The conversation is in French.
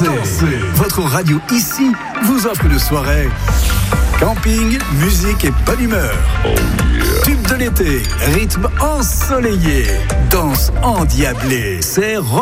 Votre radio ici vous offre une soirée. Camping, musique et bonne humeur. Tube de l'été, rythme ensoleillé, danse endiablée. C'est